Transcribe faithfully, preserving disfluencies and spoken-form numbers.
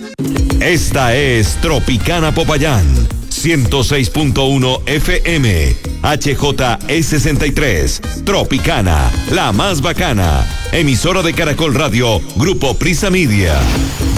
Esta es Tropicana Popayán, ciento seis punto uno F M, H J E sesenta y tres, Tropicana, la más bacana, emisora de Caracol Radio, Grupo Prisa Media.